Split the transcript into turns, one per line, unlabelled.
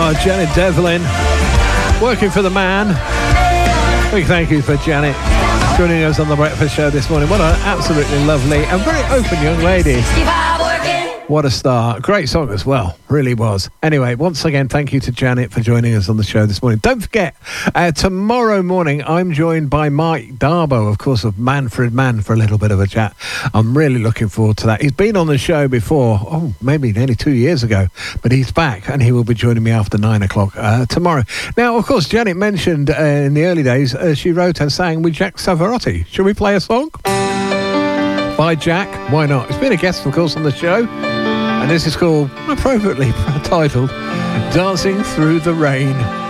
Oh, Janet Devlin, working for the man. Big thank you for Janet joining us on the Breakfast Show this morning. What an absolutely lovely and very open young lady. What a star. Great song as well. Really was. Anyway, once again, thank you to Janet for joining us on the show this morning. Don't forget, tomorrow morning, I'm joined by Mike Darbo, of course, of Manfred Mann, for a little bit of a chat. I'm really looking forward to that. He's been on the show before, maybe nearly 2 years ago, but he's back and he will be joining me after 9 o'clock tomorrow. Now, of course, Janet mentioned in the early days, she wrote and sang with Jack Savarotti. Shall we play a song? By Jack? Why not? He's been a guest, of course, on the show. And this is called, appropriately titled, Dancing Through the Rain.